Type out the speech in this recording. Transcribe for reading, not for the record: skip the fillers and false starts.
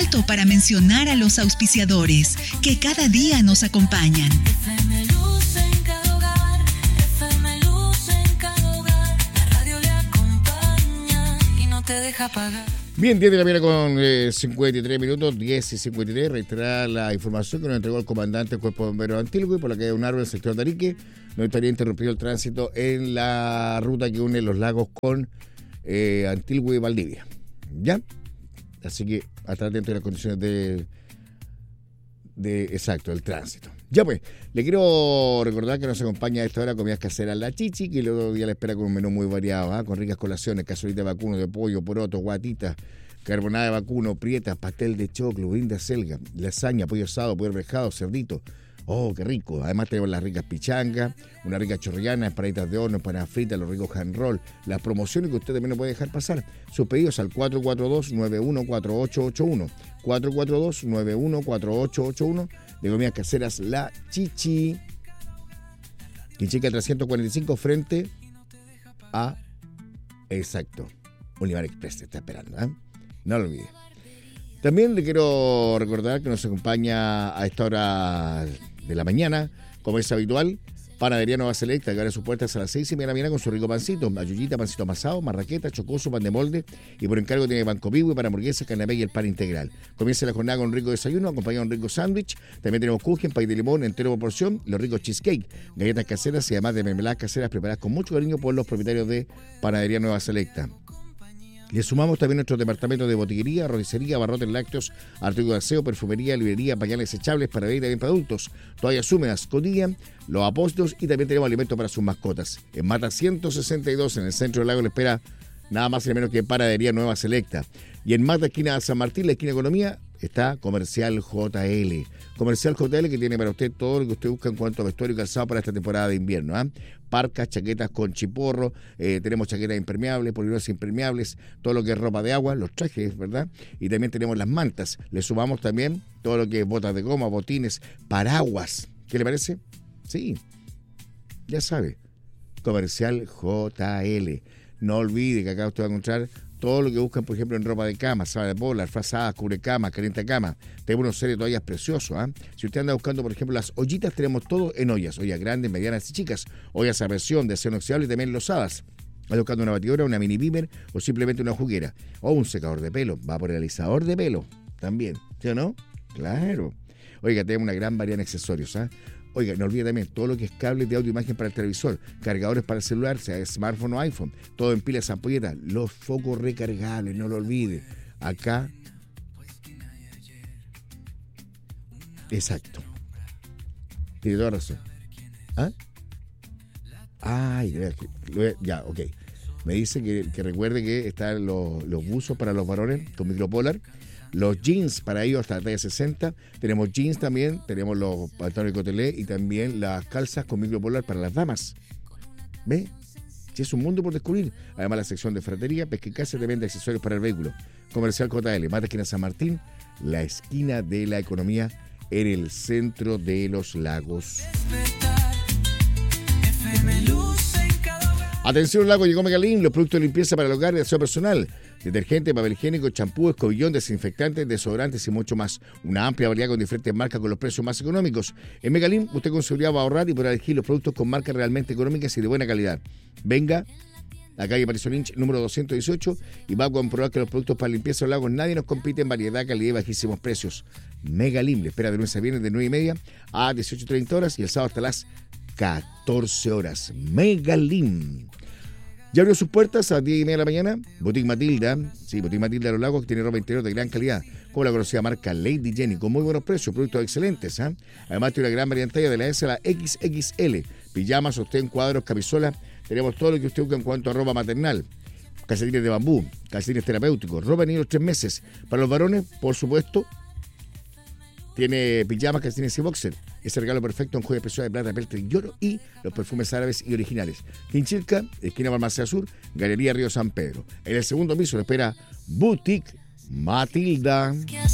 minuto para mencionar a los auspiciadores que cada día nos acompañan. FM Luz en cada hogar, FM Luz en cada hogar. La radio le acompaña y no te deja pagar. Bien, 10 de la mañana con 53 minutos, 10 y 53. Reiterar la información que nos entregó el comandante del Cuerpo de Bomberos de Antilgui por la caída de un árbol en el sector de Arique. No estaría interrumpido el tránsito en la ruta que une los lagos con Antilgui y Valdivia. ¿Ya? Así que estar atento a las condiciones del tránsito. Ya pues, le quiero recordar que nos acompaña a esta hora Comidas Caseras La Chichi, que el otro día le espera con un menú muy variado, con ricas colaciones, cazuelita de vacuno, de pollo, poroto, guatitas, carbonada de vacuno, prietas, pastel de choclo, budín de acelga, lasaña, pollo asado, pollo rejado, cerdito. Oh, qué rico. Además tenemos las ricas pichangas, una rica chorrillana, empanaditas de horno, empanadas fritas, los ricos hand roll, las promociones que usted también no puede dejar pasar. Sus pedidos al 442-914881. 442-914881 de Comidas Caseras La Chichi. Quinchica 345 frente a Univar Express. Te está esperando, ¿eh? No lo olvide. También le quiero recordar que nos acompaña a esta hora de la mañana, como es habitual, Panadería Nueva Selecta, que abre sus puertas a las 6:30 de la mañana con su rico pancito, ayuyita, pancito amasado, marraqueta, chocoso, pan de molde, y por encargo tiene banco vivo y para hamburguesas, canapé y el pan integral. Comienza la jornada con un rico desayuno, acompañado de un rico sándwich. También tenemos kuchen, pay de limón, entero por porción, los ricos cheesecake, galletas caseras y además de mermeladas caseras preparadas con mucho cariño por los propietarios de Panadería Nueva Selecta. Le sumamos también nuestros departamentos de botillería, roticería, barrotes lácteos, artículos de aseo, perfumería, librería, pañales echables para bebés y también para adultos, toallas húmedas, cotilla, los apóstolos y también tenemos alimentos para sus mascotas. En Mata 162, en el centro del lago, le espera nada más y menos que Panadería Nueva Selecta. Y en Mata, esquina San Martín, la esquina Economía, está Comercial JL. Comercial JL que tiene para usted todo lo que usted busca en cuanto a vestuario y calzado para esta temporada de invierno. Parcas, chaquetas con chiporro, tenemos chaquetas impermeables, poliuretas impermeables, todo lo que es ropa de agua, los trajes, ¿verdad? Y también tenemos las mantas. Le sumamos también todo lo que es botas de goma, botines, paraguas. ¿Qué le parece? Sí, ya sabe. Comercial JL. No olvide que acá usted va a encontrar todo lo que buscan, por ejemplo, en ropa de cama, sábana de polar, frazadas, cubrecama, caliente cama. Tenemos una serie de toallas preciosos. Si usted anda buscando, por ejemplo, las ollitas, tenemos todo en ollas grandes, medianas y chicas, ollas a presión, de acero inoxidable y también losadas. Anda buscando una batidora, una mini beamer o simplemente una juguera. O un secador de pelo, vaporizador de pelo también, ¿sí o no? Claro. Oiga, tenemos una gran variedad de accesorios, Oiga, no olvide también todo lo que es cables de audio imagen para el televisor, cargadores para el celular, sea smartphone o iPhone, todo en pilas ampolletas, los focos recargables, no lo olvide. Acá. Exacto. Tiene toda razón. Ya, ok. Me dice que recuerde que están los buzos para los varones con micropolar. Los jeans para ellos hasta la talla 60. Tenemos jeans también, tenemos los pantalones de cotelé y también las calzas con micropolar para las damas. ¿Ve? Si es un mundo por descubrir. Además la sección de ferretería, pesca y caza también de accesorios para el vehículo. Comercial JL, Mata esquina San Martín, la esquina de la economía en el centro de los lagos. Atención, Lago llegó Megalim, los productos de limpieza para el hogar y de aseo personal. Detergente, papel higiénico, champú, escobillón, desinfectantes, desodorantes y mucho más. Una amplia variedad con diferentes marcas con los precios más económicos. En Megalim usted con seguridad va a ahorrar y podrá elegir los productos con marcas realmente económicas y de buena calidad. Venga a calle Patricio Lynch, número 218, y va a comprobar que los productos para limpieza de los lagos nadie nos compite en variedad, calidad y bajísimos precios. Megalim le espera de lunes a viernes de 9:30 a 18:30 horas y el sábado hasta las 14 horas. Megalim. Ya abrió sus puertas a las 10:30 de la mañana. Boutique Matilda. Sí, Boutique Matilda de los Lagos, que tiene ropa interior de gran calidad, como la conocida marca Lady Jenny, con muy buenos precios, productos excelentes. Además tiene una gran variedad de la S a la XXL. Pijamas, sostén, cuadros, camisolas. Tenemos todo lo que usted busca en cuanto a ropa maternal. Calcetines de bambú, calcetines terapéuticos, ropa de niños 3 meses. Para los varones, por supuesto, tiene pijamas, calcetines y boxer. Ese regalo perfecto en joyas preciosas de plata, peltre y oro y los perfumes árabes y originales. Quinchilca, esquina Balmaceda Sur, Galería Río San Pedro. En el segundo piso le espera Boutique Matilda.